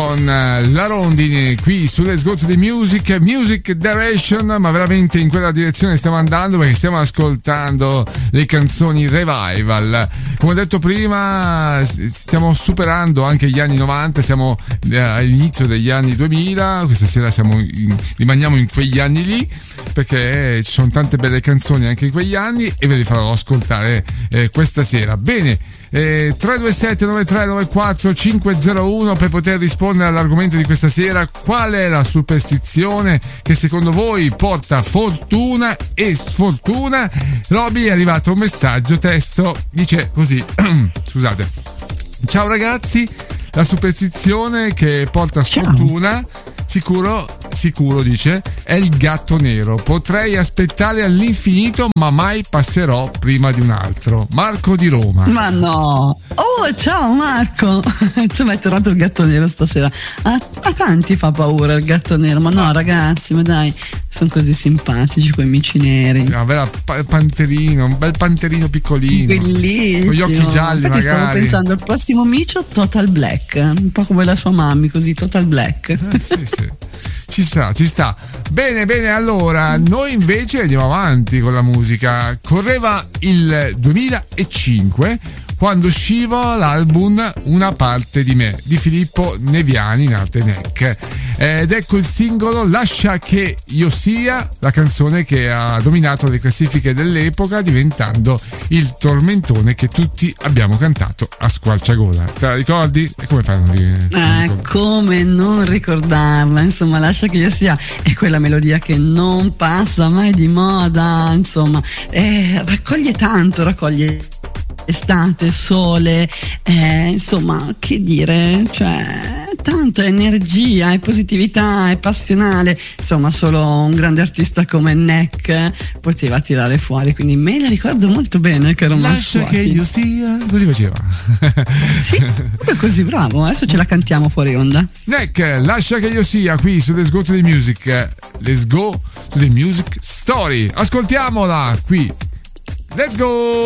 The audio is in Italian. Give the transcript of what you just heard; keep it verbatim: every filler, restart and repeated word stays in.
con la Rondine qui su Let's Go to the Music, Music Direction, ma veramente in quella direzione stiamo andando perché stiamo ascoltando le canzoni revival. Come ho detto prima, stiamo superando anche gli anni novanta, siamo all'inizio degli anni duemila, questa sera siamo in, rimaniamo in quegli anni lì perché ci sono tante belle canzoni anche in quegli anni e ve le farò ascoltare eh, questa sera. Bene, eh, tre due sette nove tre nove quattro cinque zero uno per poter rispondere all'argomento di questa sera. Qual è la superstizione che secondo voi porta fortuna e sfortuna? Roby, è arrivato un messaggio testo, dice così scusate: ciao ragazzi, la superstizione che porta sfortuna, ciao. Sicuro, sicuro dice, è il gatto nero. Potrei aspettare all'infinito, ma mai passerò prima di un altro. Marco di Roma. Ma no! Oh, ciao Marco! Insomma, è tornato il gatto nero stasera. A, a tanti fa paura il gatto nero, ma no, ragazzi, ma dai, sono così simpatici quei amici neri. Una bella pa- panterino, un bel panterino piccolino. Bellissimo. Con gli occhi gialli. Infatti magari. Stavo pensando al prossimo micio Total Black, un po' come la sua mamma, così Total Black. Eh, sì, sì. Ci sta, ci sta. Bene, bene, allora noi invece andiamo avanti con la musica. Correva il duemilacinque quando usciva l'album Una parte di me di Filippo Neviani in arte Neck, ed ecco il singolo Lascia che io sia, la canzone che ha dominato le classifiche dell'epoca, diventando il tormentone che tutti abbiamo cantato a squarciagola. Te la ricordi? E come fanno a dire? Ah, come non ricordarla? Insomma, Lascia che io sia è quella melodia che non passa mai di moda, insomma, eh, raccoglie tanto, raccoglie estate, sole, eh, insomma, che dire, cioè tanta energia e positività, è passionale, insomma solo un grande artista come Neck poteva tirare fuori, quindi me la ricordo molto bene che ero Lascia che io sia, così faceva. Sì, proprio così, bravo, adesso ce la cantiamo fuori onda. Neck, Lascia che io sia, qui su Let's Go to the Music, Let's Go to the Music Story, ascoltiamola qui, let's go.